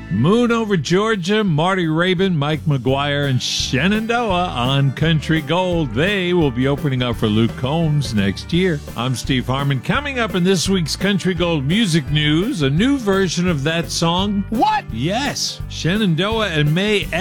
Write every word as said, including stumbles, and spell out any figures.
Moon Over Georgia, Marty Rabin, Mike McGuire, and Shenandoah on Country Gold. They will be opening up for Luke Combs next year. I'm Steve Harmon. Coming up in this week's Country Gold music news, a new version of that song. What? Yes, Shenandoah and May